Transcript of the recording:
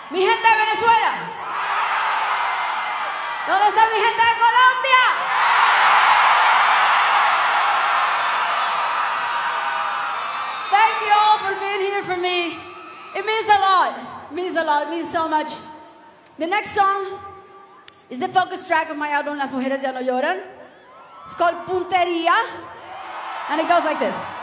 Mi gente de Venezuela. ¿Dónde está mi gente de Colombia? Thank you all for being here for me. It means a lot. It means a lot. It means so much. The next song is the focus track of my album, Las Mujeres Ya No Lloran. It's called Puntería, and it goes like this.